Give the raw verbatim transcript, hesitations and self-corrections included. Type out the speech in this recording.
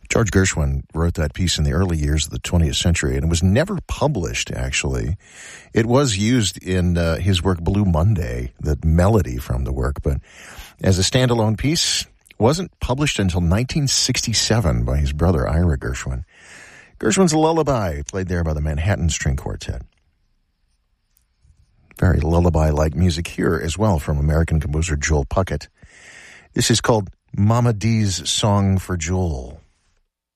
George Gershwin wrote that piece in the early years of the twentieth century, and it was never published, actually. It was used in uh, his work Blue Monday, the melody from the work, but as a standalone piece, wasn't published until nineteen sixty-seven by his brother Ira Gershwin. Gershwin's Lullaby, played there by the Manhattan String Quartet. Very lullaby-like music here as well from American composer Joel Puckett. This is called Mama Dee's Song for Joel.